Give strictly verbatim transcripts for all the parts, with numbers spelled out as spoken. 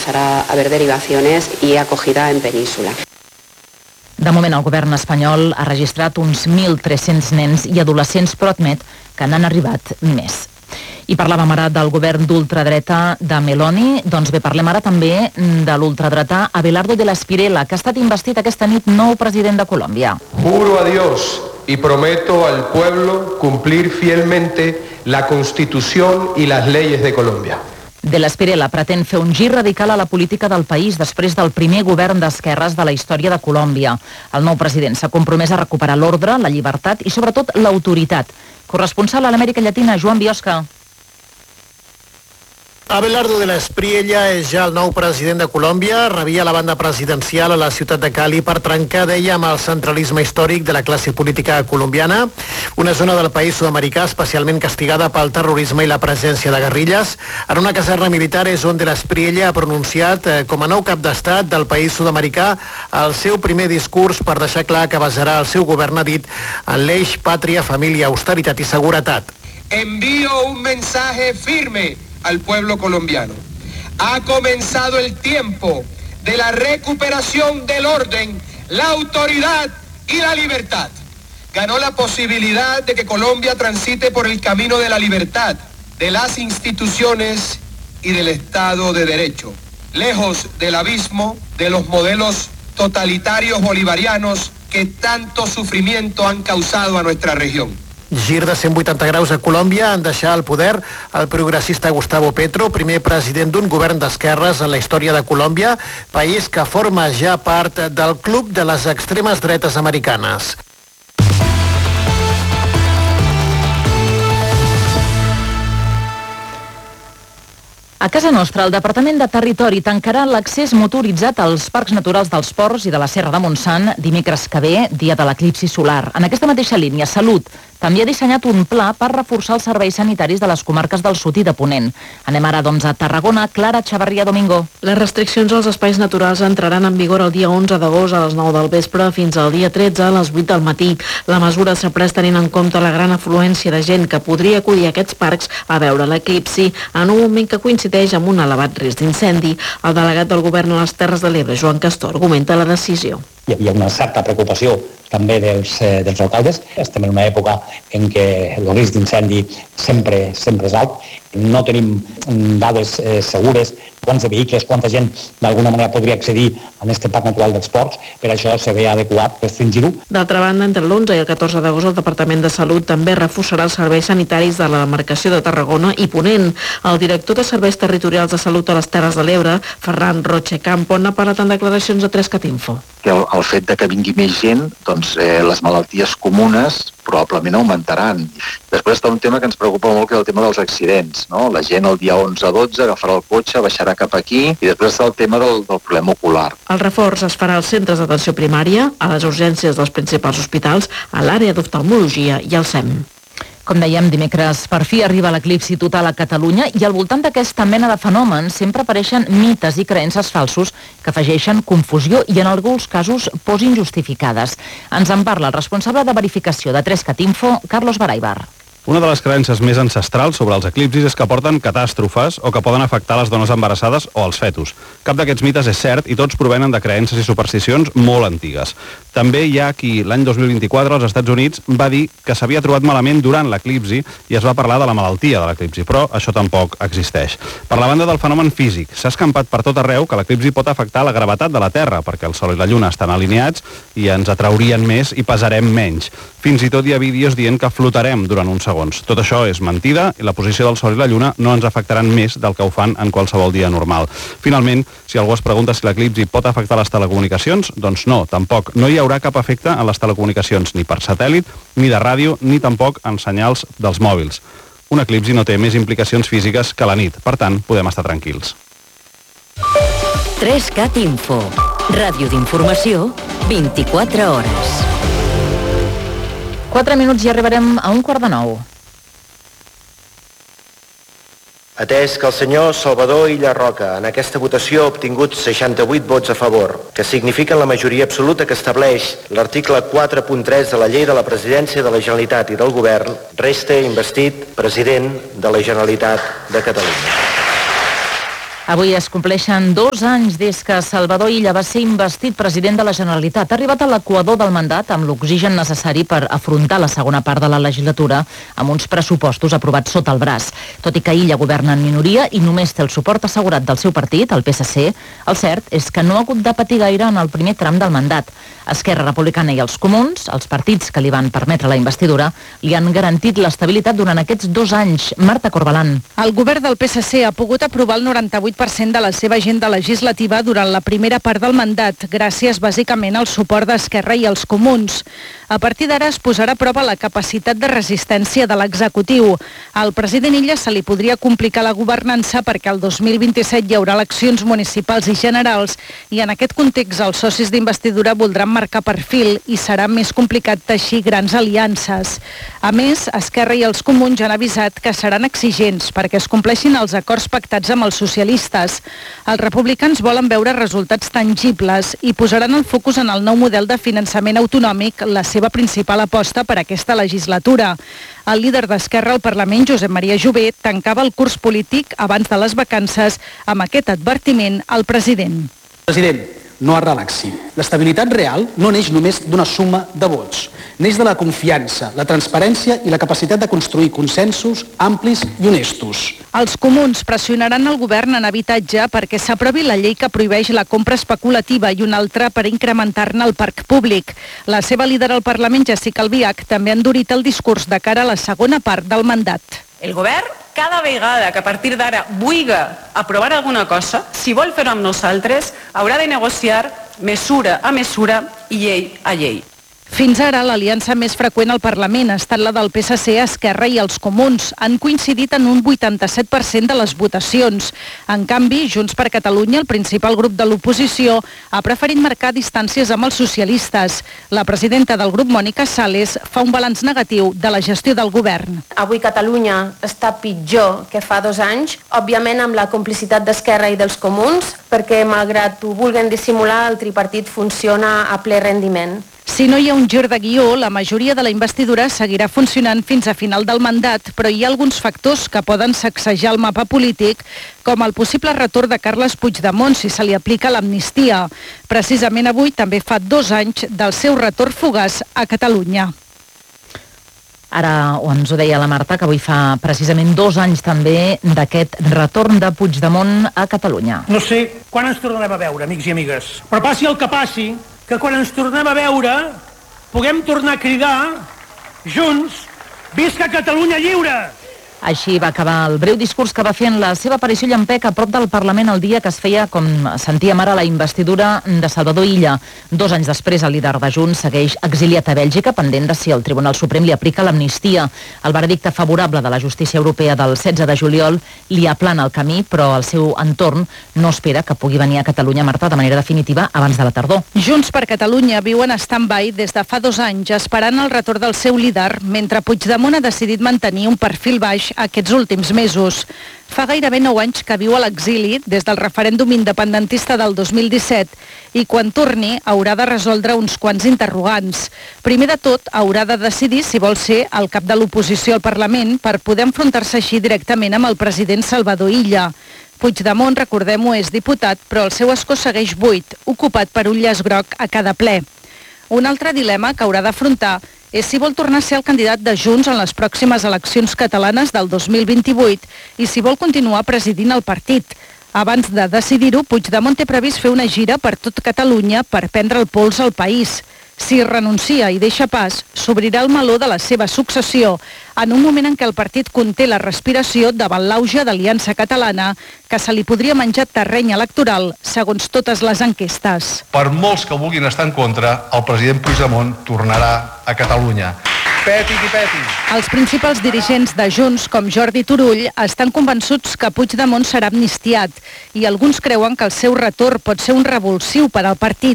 empezar a haber derivaciones y acogida en península. De moment, el govern espanyol ha registrat uns mil tres-cents nens i adolescents, però admet que n'han arribat més. I parlàvem ara del govern d'ultradreta de Meloni. Doncs bé, parlem ara també de l'ultradretà Abelardo de la Espriella, que ha estat investit aquesta nit nou president de Colòmbia. Juro a Dios y prometo al pueblo cumplir fielmente la Constitución y las leyes de Colombia. De la Espriella pretén fer un gir radical a la política del país després del primer govern d'esquerres de la història de Colòmbia. El nou president s'ha compromès a recuperar l'ordre, la llibertat i sobretot l'autoritat. Corresponsal a l'Amèrica Llatina, Joan Biosca. Abelardo de la Espriella és ja el nou president de Colòmbia. Rebia la banda presidencial a la ciutat de Cali per trencar, deia, amb el centralisme històric de la classe política colombiana, una zona del país sud-americà especialment castigada pel terrorisme i la presència de guerrilles. En una caserna militar és on de la Espriella ha pronunciat eh, com a nou cap d'estat del país sud-americà el seu primer discurs per deixar clar que basarà el seu govern, ha dit, en l'eix pàtria, família, austeritat i seguretat. Envío un mensaje firme al pueblo colombiano. Ha comenzado el tiempo de la recuperación del orden, la autoridad y la libertad. Ganó la posibilidad de que Colombia transite por el camino de la libertad, de las instituciones y del Estado de Derecho, lejos del abismo de los modelos totalitarios bolivarianos que tanto sufrimiento han causado a nuestra región. Gir de cent vuitanta graus a Colòmbia en deixar el poder el progressista Gustavo Petro, primer president d'un govern d'esquerres en la història de Colòmbia, país que forma ja part del club de les extremes dretes americanes. A casa nostra, el Departament de Territori tancarà l'accés motoritzat als parcs naturals dels Ports i de la Serra de Montsant dimecres que ve, dia de l'eclipsi solar. En aquesta mateixa línia, Salut també ha dissenyat un pla per reforçar els serveis sanitaris de les comarques del sud i de Ponent. Anem ara, doncs, a Tarragona. Clara Chavarria Domingo. Les restriccions als espais naturals entraran en vigor el dia onze d'agost a les nou del vespre fins al dia tretze a les vuit del matí. La mesura s'ha pres tenint en compte la gran afluència de gent que podria acudir a aquests parcs a veure l'eclipsi en un moment que coincideix amb un elevat risc d'incendi. El delegat del govern a les Terres de l'Ebre, Joan Castor, argumenta la decisió. Hi havia una certa preocupació també dels, eh, dels alcaldes. Estem en una època en què el risc d'incendi sempre, sempre és alt. No tenim dades eh, segures quants de vehicles, quanta gent d'alguna manera podria accedir a aquest parc natural dels Ports. Per això se ve adequat restringir-ho. D'altra banda, entre l'onze i el catorze d'agost el Departament de Salut també reforçarà els serveis sanitaris de la demarcació de Tarragona i Ponent. El director de Serveis Territorials de Salut a les Terres de l'Ebre, Ferran Roche Campo, n'ha parlat en declaracions a tres cat info. El, el fet de que vingui més gent, doncs eh, les malalties comunes probablement augmentaran. Després està un tema que ens preocupa molt, que és el tema dels accidents, no? La gent el dia onze a dotze agafarà el cotxe, baixarà cap aquí, i després està el tema del, del problema ocular. El reforç es farà als centres d'atenció primària, a les urgències dels principals hospitals, a l'àrea d'oftalmologia i al S E M. Com dèiem, dimecres per fi arriba l'eclipsi total a Catalunya i al voltant d'aquesta mena de fenòmens sempre apareixen mites i creences falsos que afegeixen confusió i en alguns casos pors injustificades. Ens en parla el responsable de verificació de tres cat info, Carlos Baraibar. Una de les creences més ancestrals sobre els eclipsis és que porten catàstrofes o que poden afectar les dones embarassades o els fetus. Cap d'aquests mites és cert i tots provenen de creences i supersticions molt antigues. També hi ha qui l'any dos mil vint-i-quatre als Estats Units va dir que s'havia trobat malament durant l'eclipsi i es va parlar de la malaltia de l'eclipsi, però això tampoc existeix. Per la banda del fenomen físic, s'ha escampat per tot arreu que l'eclipsi pot afectar la gravetat de la Terra, perquè el Sol i la Lluna estan alineats i ens atraurien més i pesarem menys. Fins i tot hi ha vídeos dient que flotarem durant uns segons. Tot això és mentida i la posició del Sol i la Lluna no ens afectaran més del que ho fan en qualsevol dia normal. Finalment, si algú es pregunta si l'eclipsi pot afectar les telecomunicacions, doncs no, tampoc. No hi haurà cap efecte en les telecomunicacions, ni per satèl·lit, ni de ràdio, ni tampoc en senyals dels mòbils. Un eclipsi no té més implicacions físiques que la nit, per tant, podem estar tranquils. tres cat info. Ràdio d'informació, vint-i-quatre hores. Quatre minuts i arribarem a un quart de nou. Atès que el senyor Salvador Illa Roca en aquesta votació ha obtingut seixanta-vuit vots a favor, que signifiquen la majoria absoluta que estableix l'article quatre punt tres de la Llei de la Presidència de la Generalitat i del Govern, resta investit president de la Generalitat de Catalunya. Avui es compleixen dos anys des que Salvador Illa va ser investit president de la Generalitat. Ha arribat a l'equador del mandat amb l'oxigen necessari per afrontar la segona part de la legislatura amb uns pressupostos aprovats sota el braç. Tot i que Illa governa en minoria i només té el suport assegurat del seu partit, el P S C, el cert és que no ha hagut de patir gaire en el primer tram del mandat. Esquerra Republicana i els Comuns, els partits que li van permetre la investidura, li han garantit l'estabilitat durant aquests dos anys. Marta Corbalan. El govern del P S C ha pogut aprovar el noranta-vuit per cent de la seva agenda legislativa durant la primera part del mandat, gràcies bàsicament al suport d'Esquerra i els Comuns. A partir d'ara es posarà a prova la capacitat de resistència de l'executiu. Al president Illa se li podria complicar la governança perquè el dos mil vint-i-set hi haurà eleccions municipals i generals i en aquest context els socis d'investidura voldran marcar perfil i serà més complicat teixir grans aliances. A més, Esquerra i els Comuns ja han avisat que seran exigents perquè es compleixin els acords pactats amb els socialistes. Els republicans volen veure resultats tangibles i posaran el focus en el nou model de finançament autonòmic, la seva principal aposta per aquesta legislatura. El líder d'Esquerra al Parlament, Josep Maria Jové, tancava el curs polític abans de les vacances amb aquest advertiment al president. President, no es relaxi. L'estabilitat real no neix només d'una suma de vots. Neix de la confiança, la transparència i la capacitat de construir consensos amplis i honestos. Els Comuns pressionaran el govern en habitatge perquè s'aprovi la llei que prohibeix la compra especulativa i una altra per incrementar-ne el parc públic. La seva líder al Parlament, Jessica Albiach, també ha endurit el discurs de cara a la segona part del mandat. El govern, cada vegada que a partir d'ara vulga aprovar alguna cosa, si vol fer-ho amb nosaltres, haurà de negociar mesura a mesura i llei a llei. Fins ara, l'aliança més freqüent al Parlament ha estat la del P S C, Esquerra i els Comuns. Han coincidit en un vuitanta-set per cent de les votacions. En canvi, Junts per Catalunya, el principal grup de l'oposició, ha preferit marcar distàncies amb els socialistes. La presidenta del grup, Mònica Sales, fa un balanç negatiu de la gestió del govern. Avui Catalunya està pitjor que fa dos anys, òbviament amb la complicitat d'Esquerra i dels Comuns, perquè malgrat ho vulguin dissimular, el tripartit funciona a ple rendiment. Si no hi ha un gir de guió, la majoria de la investidura seguirà funcionant fins a final del mandat, però hi ha alguns factors que poden sacsejar el mapa polític, com el possible retorn de Carles Puigdemont si se li aplica l'amnistia. Precisament avui també fa dos anys del seu retorn fugaç a Catalunya. Ara ens ho deia la Marta, que avui fa precisament dos anys també d'aquest retorn de Puigdemont a Catalunya. No sé quan ens tornarem a veure, amics i amigues, però passi el que passi, que quan ens tornem a veure puguem tornar a cridar junts «Visca Catalunya lliure!» Així va acabar el breu discurs que va fer en la seva aparició llampec a prop del Parlament el dia que es feia, com sentíem ara, la investidura de Salvador Illa. Dos anys després, el líder de Junts segueix exiliat a Bèlgica, pendent de si el Tribunal Suprem li aplica l'amnistia. El veredicte favorable de la justícia europea del setze de juliol li aplana el camí, però el seu entorn no espera que pugui venir a Catalunya, Marta, de manera definitiva abans de la tardor. Junts per Catalunya viu en stand-by des de fa dos anys, esperant el retorn del seu líder, mentre Puigdemont ha decidit mantenir un perfil baix aquests últims mesos. Fa gairebé nou anys que viu a l'exili des del referèndum independentista del dos mil disset i quan torni haurà de resoldre uns quants interrogants. Primer de tot, haurà de decidir si vol ser el cap de l'oposició al Parlament per poder enfrontar-se així directament amb el president Salvador Illa. Puigdemont, recordem-ho, és diputat, però el seu escó segueix buit, ocupat per un llaç groc a cada ple. Un altre dilema que haurà d'afrontar és si vol tornar a ser el candidat de Junts en les pròximes eleccions catalanes del dos mil vint-i-vuit i si vol continuar presidint el partit. Abans de decidir-ho, Puigdemont té previst fer una gira per tot Catalunya per prendre el pols al país. Si renuncia i deixa pas, s'obrirà el meló de la seva successió en un moment en què el partit conté la respiració davant l'auge d'Aliança Catalana, que se li podria menjar terreny electoral, segons totes les enquestes. Per molts que vulguin estar en contra, el president Puigdemont tornarà a Catalunya. Peti qui peti. Els principals dirigents de Junts, com Jordi Turull, estan convençuts que Puigdemont serà amnistiat i alguns creuen que el seu retorn pot ser un revulsiu per al partit.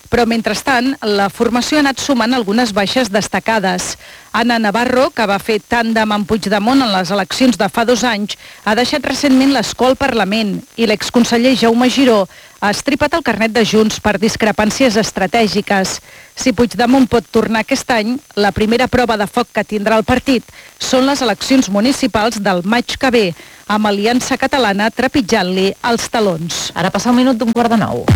Però, mentrestant, la formació ha anat sumant algunes baixes destacades. Anna Navarro, que va fer tàndem amb Puigdemont en les eleccions de fa dos anys, ha deixat recentment l'escó al Parlament i l'exconseller Jaume Giró ha estripat el carnet de Junts per discrepàncies estratègiques. Si Puigdemont pot tornar aquest any, la primera prova de foc que tindrà el partit són les eleccions municipals del maig que ve, amb Aliança Catalana trepitjant-li els talons. Ara passa un minut d'un quart de nou.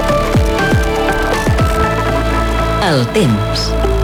El temps.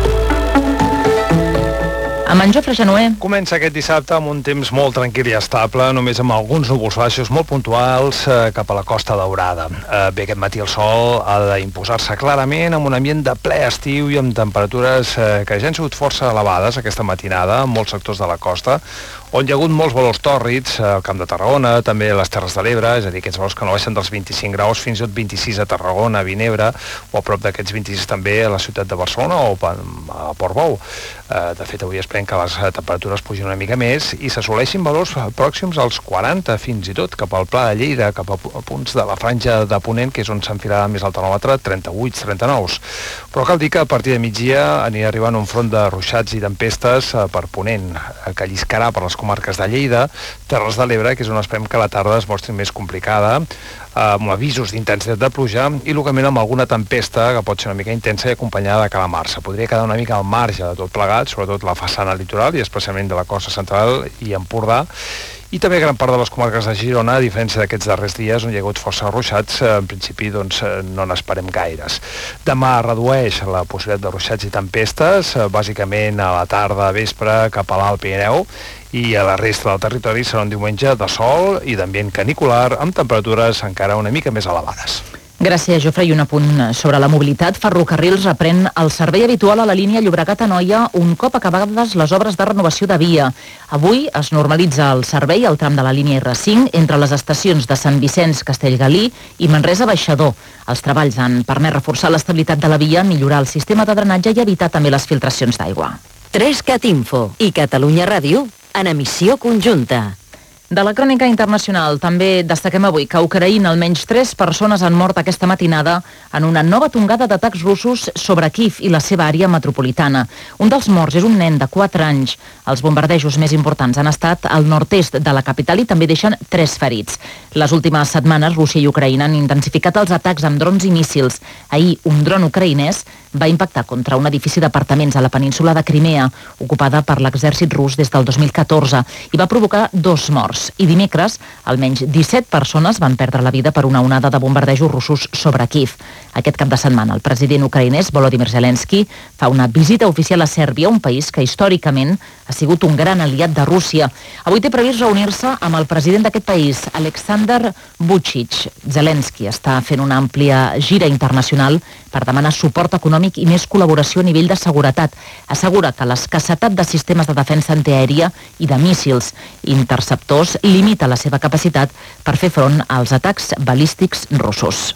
Amb en Jofre Genoer. Comença aquest dissabte amb un temps molt tranquil i estable, només amb alguns núvols baixos molt puntuals eh, cap a la Costa Daurada. Eh, bé, aquest matí el sol ha d'imposar-se clarament amb un ambient de ple estiu i amb temperatures eh, que ja han sigut força elevades aquesta matinada en molts sectors de la costa, on hi ha hagut molts valors tòrrids, al Camp de Tarragona, també a les Terres de l'Ebre, és a dir, aquests valors que no baixen dels vint-i-cinc graus, fins i tot vint-i-sis a Tarragona, a Vinebre, o a prop d'aquests vint-i-sis també a la ciutat de Barcelona o a Portbou. De fet, avui esperem que les temperatures pugin una mica més i s'assoleixin valors pròxims als quaranta, fins i tot cap al Pla de Lleida, cap a punts de la franja de Ponent, que és on s'enfilarà més el termòmetre, trenta-vuit, trenta-nou. Però cal dir que a partir de migdia anirà arribant un front de ruixats i tempestes per Ponent, que lliscarà per les comarques de Lleida, Terres de l'Ebre, que és on esperem que la tarda es mostri més complicada, amb avisos d'intensitat de pluja i localment amb alguna tempesta que pot ser una mica intensa i acompanyada de calamarsa. Podria quedar una mica al marge de tot plegat, sobretot la façana litoral i especialment de la costa central i Empordà, i també gran part de les comarques de Girona, a diferència d'aquests darrers dies on hi ha hagut força ruixats, en principi doncs, no n'esperem gaires. Demà redueix la possibilitat de ruixats i tempestes, bàsicament a la tarda, a vespre, cap a l'Alt Pirineu, i a la resta del territori serà un diumenge de sol i d'ambient canicular amb temperatures encara una mica més elevades. Gràcies, Jofre. I un apunt sobre la mobilitat. Ferrocarrils reprèn el servei habitual a la línia Llobregat-Anoia un cop acabades les obres de renovació de via. Avui es normalitza el servei al tram de la línia erre cinc entre les estacions de Sant Vicenç, Castellgalí i Manresa-Baixador. Els treballs han permès reforçar l'estabilitat de la via, millorar el sistema de drenatge i evitar també les filtracions d'aigua. tres cat info i Catalunya Ràdio en emissió conjunta. De la crònica internacional també destaquem avui que a Ucraïna almenys tres persones han mort aquesta matinada en una nova tongada d'atacs russos sobre Kíev i la seva àrea metropolitana. Un dels morts és un nen de quatre anys. Els bombardejos més importants han estat al nord-est de la capital i també deixen tres ferits. Les últimes setmanes, Rússia i Ucraïna han intensificat els atacs amb drons i míssils. Ahir, un dron ucraïnès va impactar contra un edifici d'apartaments a la península de Crimea, ocupada per l'exèrcit rus des del dos mil catorze, i va provocar dos morts. I dimecres, almenys disset persones van perdre la vida per una onada de bombardejos russos sobre Kíev. Aquest cap de setmana, el president ucraïnès Volodymyr Zelensky fa una visita oficial a Sèrbia, un país que històricament ha sigut un gran aliat de Rússia. Avui té previst reunir-se amb el president d'aquest país, Alexander Vučić. Zelensky està fent una àmplia gira internacional per demanar suport econòmic i més col·laboració a nivell de seguretat. Assegura que l'escassetat de sistemes de defensa antiaèria i de míssils interceptors limita la seva capacitat per fer front als atacs balístics russos.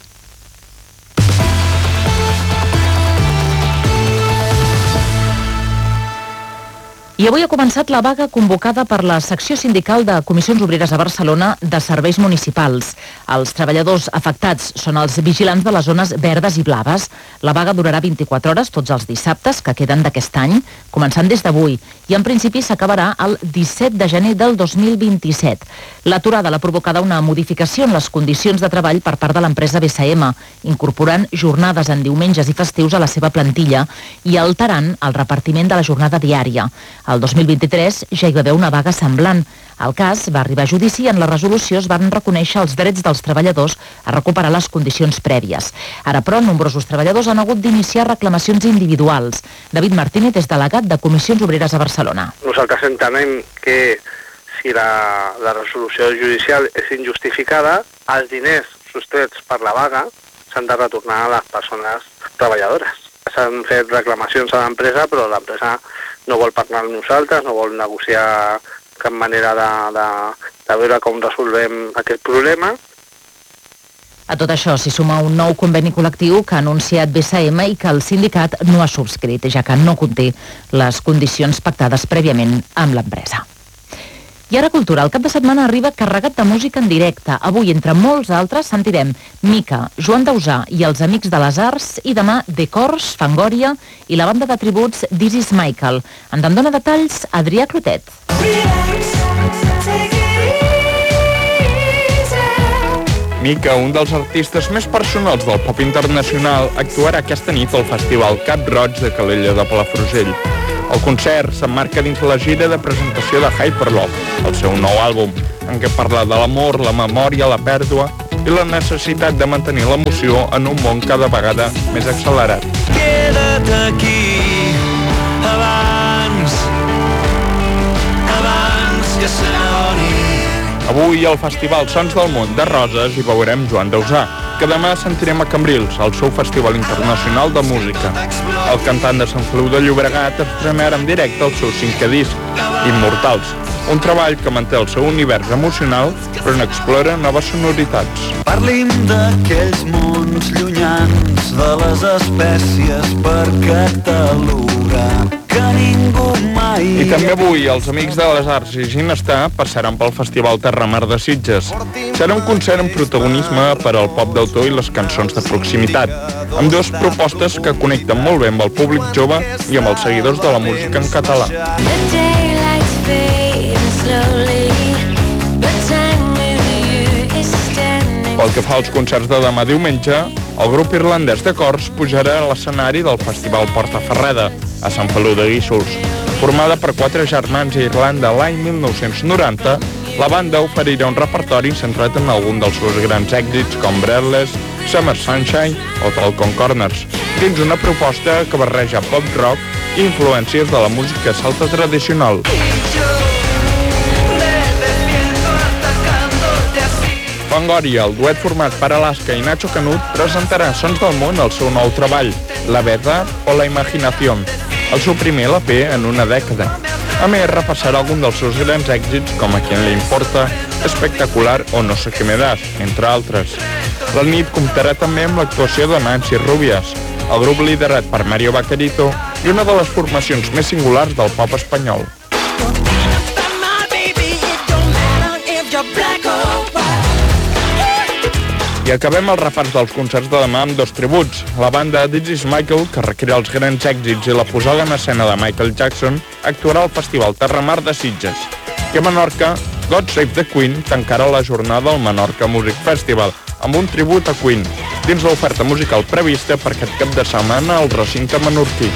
I avui ha començat la vaga convocada per la secció sindical de Comissions Obreres a Barcelona de serveis municipals. Els treballadors afectats són els vigilants de les zones verdes i blaves. La vaga durarà vint-i-quatre hores tots els dissabtes que queden d'aquest any, començant des d'avui, i en principi s'acabarà el disset de gener del dos mil vint-i-set. L'aturada l'ha provocada una modificació en les condicions de treball per part de l'empresa B S M, incorporant jornades en diumenges i festius a la seva plantilla i alterant el repartiment de la jornada diària. El dos mil vint-i-tres ja hi va haver una vaga semblant. El cas va arribar a judici i en la resolució es van reconèixer els drets dels treballadors a recuperar les condicions prèvies. Ara, però, nombrosos treballadors han hagut d'iniciar reclamacions individuals. David Martínez és delegat de Comissions Obreres a Barcelona. Nosaltres entenem que si la, la resolució judicial és injustificada, els diners sostrets per la vaga s'han de retornar a les persones treballadores. S'han fet reclamacions a l'empresa, però l'empresa no vol parlar amb nosaltres, no vol negociar cap manera de, de, de veure com resolvem aquest problema. A tot això s'hi suma un nou conveni col·lectiu que ha anunciat B S M i que el sindicat no ha subscrit, ja que no conté les condicions pactades prèviament amb l'empresa. I I ara Cultura, el cap de setmana arriba carregat de música en directe. Avui, entre molts altres, sentirem Mica, Joan Dausà i els Amics de les Arts, i demà Decors, Fangoria i la banda de tributs This is Michael. Ens en dona detalls Adrià Clotet. Mica, un dels artistes més personals del pop internacional, actuarà aquesta nit al Festival Cap Roig de Calella de Palafrugell. El concert s'emmarca dins la gira de presentació de Hyperlove, el seu nou àlbum, en què parla de l'amor, la memòria, la pèrdua i la necessitat de mantenir l'emoció en un món cada vegada més accelerat. Queda't aquí abans, abans que s'adoni. Avui al Festival Sons del Món de Roses hi veurem Joan Dausà, que demà sentirem a Cambrils, al seu Festival Internacional de Música. El cantant de Sant Feliu de Llobregat estrenarà en directe el seu cinquè disc, Immortals, un treball que manté el seu univers emocional però n'explora noves sonoritats. Parlim d'aquells mons llunyans, de les espècies per catalogar, que ningú mai... I també avui els Amics de les Arts i Ginestar passaran pel Festival Terramar de Sitges. Serà un concert amb protagonisme per al pop d'autor i les cançons de proximitat, amb dues propostes que connecten molt bé amb el públic jove i amb els seguidors de la música en català. Pel que fa als concerts de demà diumenge, el grup irlandès de cors pujarà a l'escenari del Festival Portaferreda, a Sant Feliu de Guíxols. Formada per quatre germans a Irlanda l'any mil nou-cents noranta, la banda oferirà un repertori centrat en algun dels seus grans èxits com Breathless, Summer Sunshine o Talcon Corners, dins una proposta que barreja pop rock i influències de la música celta tradicional. Fangoria, el duet format per Alaska i Nacho Canut, presentarà Sons del Món el seu nou treball, La Verdad o La Imaginación, el seu primer L P en una dècada. A més, repassarà algun dels seus grans èxits com A Quien le importa, Espectacular o No sé qué me das, entre altres. La nit comptarà també amb l'actuació de Nancy Rubias, el grup liderat per Mario Vaquerito i una de les formacions més singulars del pop espanyol. I acabem el repàs dels concerts de demà amb dos tributs. La banda This is Michael, que recrea els grans èxits i la posada en escena de Michael Jackson, actuarà al Festival Terramar de Sitges. I a Menorca, God Save the Queen tancarà la jornada al Menorca Music Festival, amb un tribut a Queen, dins l'oferta musical prevista per aquest cap de setmana al recinte menorquí.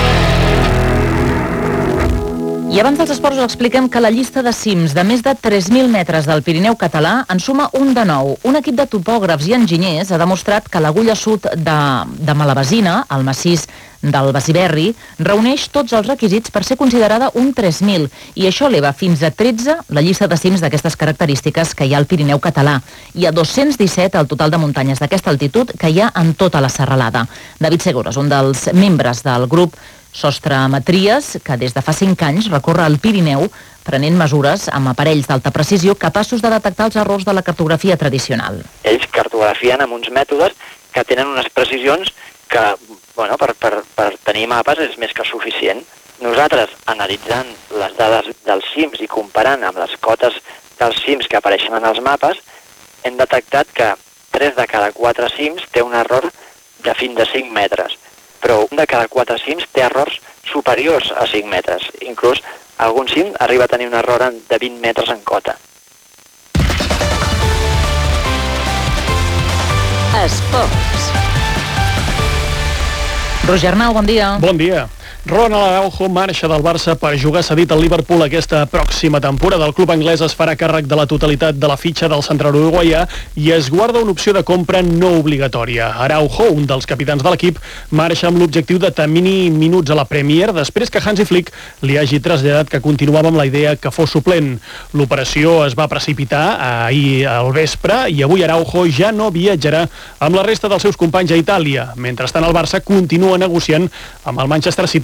I abans dels esports us expliquem que la llista de cims de més de tres mil metres del Pirineu català en suma un de nou. Un equip de topògrafs i enginyers ha demostrat que l'agulla sud de, de Malabasina, al massís del Basiberri, reuneix tots els requisits per ser considerada un tres mil, i això eleva fins a tretze la llista de cims d'aquestes característiques que hi ha al Pirineu català. Hi ha dos-cents disset el total de muntanyes d'aquesta altitud que hi ha en tota la serralada. David Segura és un dels membres del grup Sostremetries, que des de fa cinc anys recorre el Pirineu prenent mesures amb aparells d'alta precisió capaços de detectar els errors de la cartografia tradicional. Ells cartografien amb uns mètodes que tenen unes precisions que, bueno, per, per, per tenir mapes és més que suficient. Nosaltres, analitzant les dades dels cims i comparant amb les cotes dels cims que apareixen en els mapes, hem detectat que tres de cada quatre cims té un error de fins a cinc metres. Però un de cada quatre cims té errors superiors a cinc metres. Inclús algun cim arriba a tenir un error de vint metres en cota. Esports. Roger Arnau, bon dia. Bon dia. Ronald Araujo marxa del Barça per jugar cedit al Liverpool aquesta pròxima temporada. El club anglès es farà càrrec de la totalitat de la fitxa del central uruguaià i es guarda una opció de compra no obligatòria. Araujo, un dels capitans de l'equip, marxa amb l'objectiu de tenir minuts a la Premier després que Hansi Flick li hagi traslladat que continuava amb la idea que fos suplent. L'operació es va precipitar ahir al vespre i avui Araujo ja no viatjarà amb la resta dels seus companys a Itàlia. Mentrestant, el Barça continua negociant amb el Manchester City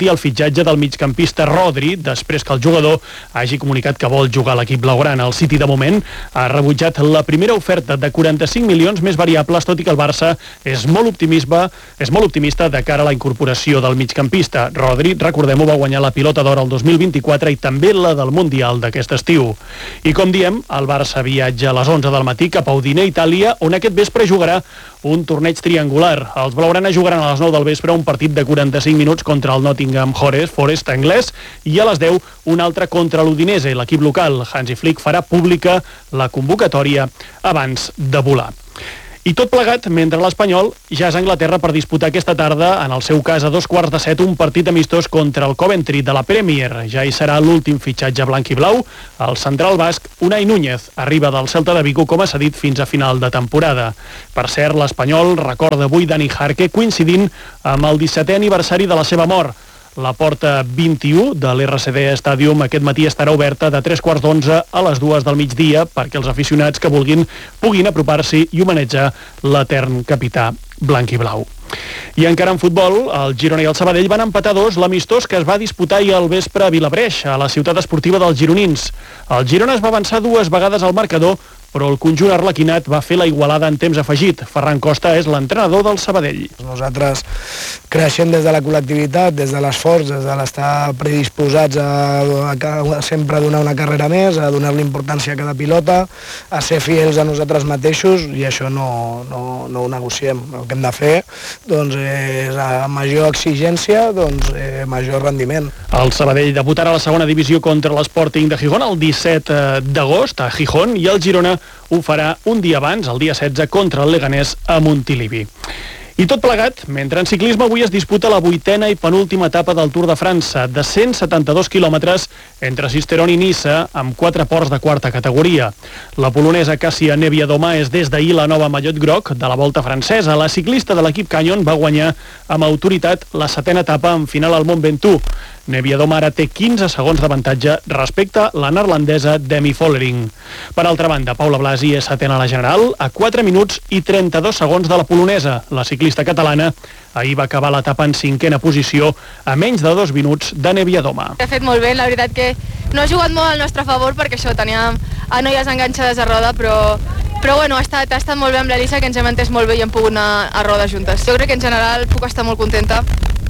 el fitxatge del migcampista Rodri, després que el jugador hagi comunicat que vol jugar a l'equip blaugrana. El City, de moment, ha rebutjat la primera oferta de quaranta-cinc milions més variables, tot i que el Barça és molt optimista, és molt optimista de cara a la incorporació del migcampista. Rodri, recordem-ho, va guanyar la pilota d'or el dos mil vint-i-quatre i també la del Mundial d'aquest estiu. I com diem, el Barça viatja a les onze del matí cap a Udine, Itàlia, on aquest vespre jugarà un torneig triangular. Els blaugrana jugaran a les nou del vespre un partit de quaranta-cinc minuts contra el Nottingham Forest anglès i a les deu un altre contra l'Udinese. L'equip local, Hansi Flick, farà pública la convocatòria abans de volar. I tot plegat mentre l'Espanyol ja és a Anglaterra per disputar aquesta tarda, en el seu cas a dos quarts de set, un partit amistós contra el Coventry de la Premier. Ja hi serà l'últim fitxatge blanc i blau. El central basc, Unai Núñez, arriba del Celta de Vigo com a cedit fins a final de temporada. Per cert, l'Espanyol recorda avui Dani Jarque, coincidint amb el dissetè aniversari de la seva mort. La porta vint-i-u de l'R C D Stadium aquest matí estarà oberta de tres quarts d'onze a les dues del migdia perquè els aficionats que vulguin puguin apropar-s'hi i homenatjar l'etern capità blanc i blau. I encara en futbol, el Girona i el Sabadell van empatar dos l'amistós que es va disputar ahir al vespre a Vilabreix, a la ciutat esportiva dels gironins. El Girona es va avançar dues vegades al marcador, però el conjunt arlequinat va fer la igualada en temps afegit. Ferran Costa és l'entrenador del Sabadell. Nosaltres creixem des de la col·lectivitat, des de l'esforç, des de l'estar predisposats a, a, a sempre donar una carrera més, a donar-li importància a cada pilota, a ser fidels a nosaltres mateixos, i això no, no, no ho negociem. El que hem de fer doncs, és a major exigència, doncs, eh, major rendiment. El Sabadell debutarà a la segona divisió contra l'Sporting de Gijón el disset d'agost a Gijón i el Girona ho farà un dia abans, el dia setze, contra el Leganés a Montilivi. I tot plegat, mentre en ciclisme avui es disputa la vuitena i penúltima etapa del Tour de França, de cent setanta-dos quilòmetres entre Sisteron i Niça, amb quatre ports de quarta categoria. La polonesa Cássia Niewiadoma és des d'ahir la nova mallot groc de la Volta francesa. La ciclista de l'equip Canyon va guanyar amb autoritat la setena etapa en final al Mont Ventoux. Niewiadoma ara té quinze segons d'avantatge respecte a la neerlandesa Demi Vollering. Per altra banda, Paula Blasi és setena a la general a quatre minuts i trenta-dos segons de la polonesa. La ciclista catalana ahir va acabar l'etapa en cinquena posició a menys de dos minuts de Niewiadoma. Ha fet molt bé, la veritat que no ha jugat molt al nostre favor perquè això, teníem a noies enganxades a roda, però, però bueno, ha estat, ha estat molt bé amb l'Elisa, que ens hem entès molt bé i hem pogut anar a roda juntes. Jo crec que en general puc estar molt contenta.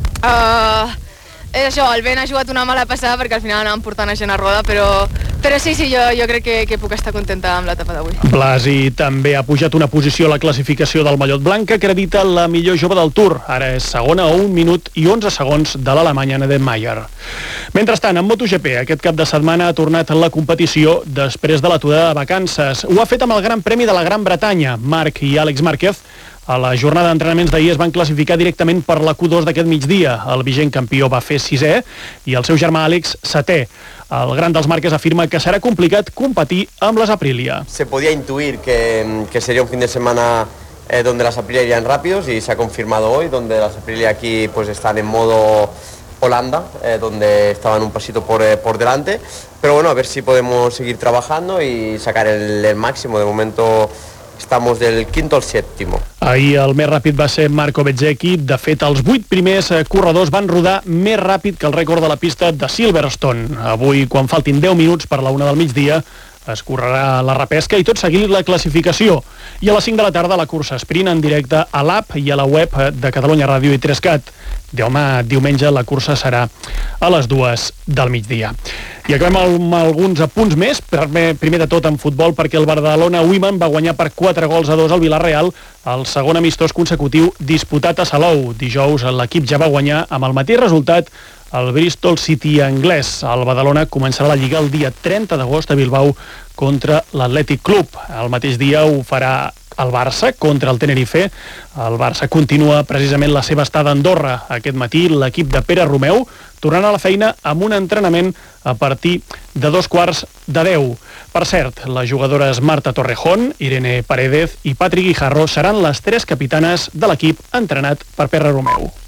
Uh, és això, el vent ha jugat una mala passada perquè al final anàvem portant a gent a roda, però, però sí, sí, jo, jo crec que, que puc estar contenta amb l'etapa d'avui. Blasi també ha pujat una posició a la classificació del mallot blanc, que acredita la millor jove del Tour. Ara és segona a un minut i onze segons de l'alemanya Nadine Mayer. Mentrestant, en MotoGP, aquest cap de setmana ha tornat la competició després de l'aturada de vacances. Ho ha fet amb el Gran Premi de la Gran Bretanya. Marc i Àlex Márquez a la jornada d'entrenaments d'ahir es van classificar directament per la Q dos d'aquest migdia. El vigent campió va fer sisè i el seu germà Àlex setè. El gran dels Márquez afirma que serà complicat competir amb les Aprilia. Se podía intuir que, que sería un fin de semana eh, donde las Aprilia irían rápidos y se ha confirmado hoy, donde las Aprilia aquí pues están en modo Holanda, eh, donde estaban un pasito por, eh, por delante. Pero bueno, a ver si podemos seguir trabajando y sacar el, el máximo. De momento estamos del quinto al sèptimo. Ahir el més ràpid va ser Marco Bezzecchi. De fet, els vuit primers corredors van rodar més ràpid que el rècord de la pista de Silverstone. Avui, quan faltin deu minuts per la una del migdia, es correrà la repesca i tot seguint la classificació. I a les cinc de la tarda la cursa sprint en directe a l'app i a la web de Catalunya Ràdio i tres cat. Demà diumenge la cursa serà a les dues del migdia. I acabem amb alguns apunts més, primer de tot en futbol, perquè el Badalona Women va guanyar per quatre gols a dos al Villarreal, el segon amistós consecutiu disputat a Salou. Dijous l'equip ja va guanyar amb el mateix resultat el Bristol City anglès. El Badalona començarà la Lliga el dia trenta d'agost a Bilbao contra l'Atlètic Club. El mateix dia ho farà el Barça contra el Tenerife. El Barça continua precisament la seva estada a Andorra. Aquest matí l'equip de Pere Romeu tornarà a la feina amb un entrenament a partir de dos quarts de deu. Per cert, les jugadores Marta Torrejón, Irene Paredes i Patri Guijarro seran les tres capitanes de l'equip entrenat per Pere Romeu.